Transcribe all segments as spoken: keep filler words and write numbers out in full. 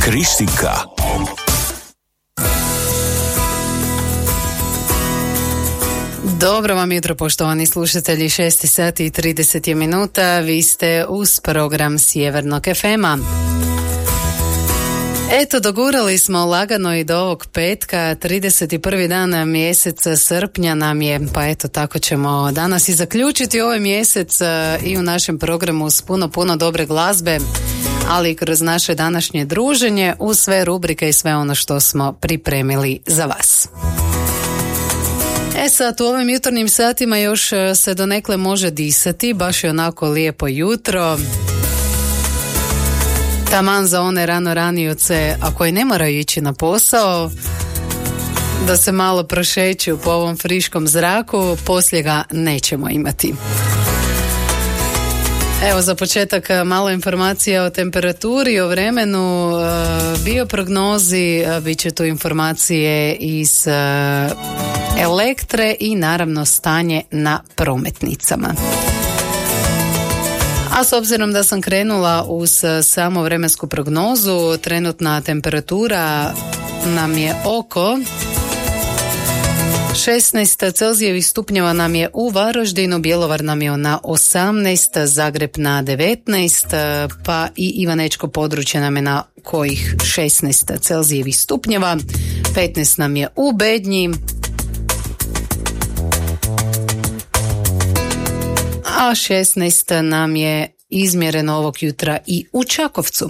Krištinka. Dobro vam jutro, poštovani slušatelji, šest sati i trideset minuta, vi ste uz program Sjevernog ef ema. Eto, dogurali smo lagano i do ovog petka, trideset prvi dan mjeseca srpnja nam je, pa eto tako ćemo danas i zaključiti ovaj mjesec i u našem programu s puno, puno dobre glazbe, ali i kroz naše današnje druženje uz sve rubrike i sve ono što smo pripremili za vas. E sad, u ovim jutarnjim satima još se donekle može disati, baš je onako lijepo jutro. Taman za one rano ranioce, a koji ne moraju ići na posao, da se malo prošeću po ovom friškom zraku, poslije ga nećemo imati. Evo za početak malo informacija o temperaturi, o vremenu, bioprognozi, bit će tu informacije iz Elektre i naravno stanje na prometnicama. A s obzirom da sam krenula uz samo vremensku prognozu, trenutna temperatura nam je oko šesnaest Celzijevih stupnjeva nam je u Varaždinu, Bjelovar nam je na osamnaest, Zagreb na devetnaest, pa i Ivanečko područje nam je na kojih šesnaest Celzijevih stupnjeva, petnaest nam je u Bednji, a šesnaest nam je izmjereno ovog jutra i u Čakovcu.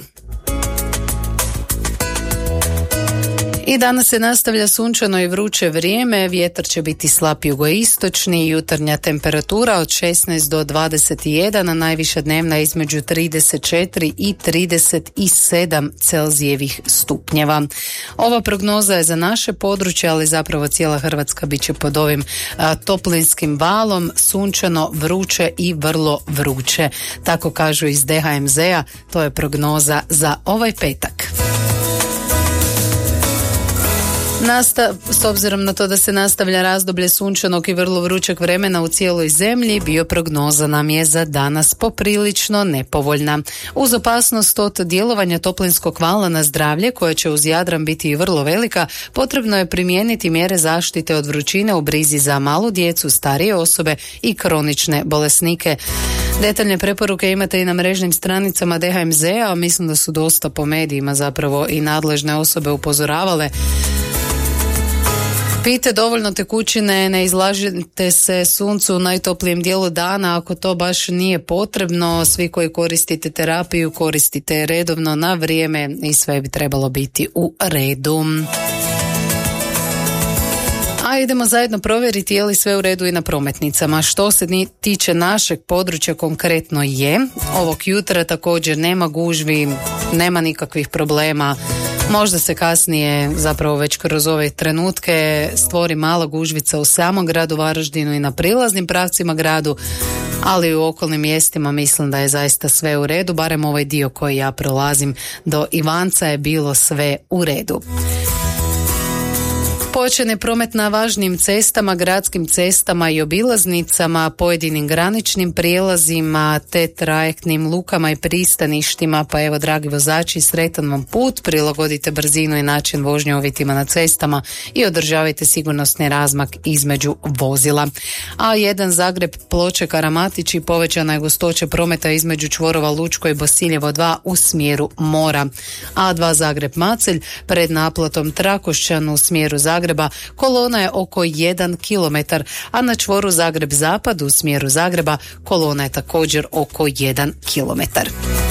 I danas se nastavlja sunčano i vruće vrijeme, vjetar će biti slab jugoistočni, jutarnja temperatura od šesnaest do dvadeset jedan, a najviša dnevna između trideset četiri i trideset sedam Celzijevih stupnjeva. Ova prognoza je za naše područje, ali zapravo cijela Hrvatska bit će pod ovim a, toplinskim valom, sunčano, vruće i vrlo vruće. Tako kažu iz de ha em zea, to je prognoza za ovaj petak. Nastav, s obzirom na to da se nastavlja razdoblje sunčanog i vrlo vrućeg vremena u cijeloj zemlji, bioprognoza nam je za danas poprilično nepovoljna. Uz opasnost od djelovanja toplinskog vala na zdravlje, koje će uz Jadran biti i vrlo velika, potrebno je primijeniti mjere zaštite od vrućine u brizi za malu djecu, starije osobe i kronične bolesnike. Detaljne preporuke imate i na mrežnim stranicama de ha em zea, a mislim da su dosta po medijima zapravo i nadležne osobe upozoravale. Pijte dovoljno tekućine, ne izlažite se suncu u najtoplijem dijelu dana ako to baš nije potrebno. Svi koji koristite terapiju, koristite redovno na vrijeme i sve bi trebalo biti u redu. A idemo zajedno provjeriti je li sve u redu i na prometnicama. Što se tiče našeg područja konkretno je. Ovog jutra također nema gužvi, nema nikakvih problema. Možda se kasnije, zapravo već kroz ove trenutke, stvori mala gužvica u samom gradu Varaždinu i na prilaznim pravcima gradu, ali u okolnim mjestima mislim da je zaista sve u redu, barem ovaj dio koji ja prolazim do Ivanca je bilo sve u redu. Počen je promet na važnim cestama, gradskim cestama i obilaznicama, pojedinim graničnim prijelazima te trajektnim lukama i pristaništima, pa evo dragi vozači, sretan vam put, prilagodite brzinu i način vožnje uvjetima na cestama i održavajte sigurnosni razmak između vozila. A jedan Zagreb Ploče Karamatić i povećana je gustoća prometa između čvorova Lučko i Bosiljevo dva u smjeru mora. A dva Zagreb Macelj pred naplatom Trakošćan u smjeru Zagreba kolona je oko jedan kilometar, a na čvoru Zagreb Zapad u smjeru Zagreba kolona je također oko jedan kilometar.